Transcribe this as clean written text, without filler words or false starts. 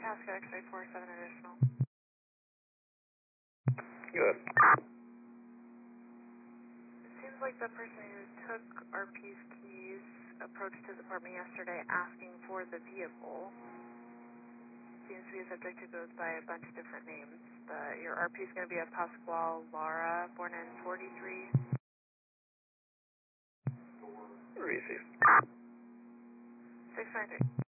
Alaska X-ray 47 additional. Good. It seems like the person who took RP's keys approached his apartment yesterday asking for the vehicle. Seems to be a subject who goes by a bunch of different names, but your RP is going to be a Pascual Lara, born in 43. Received. 693.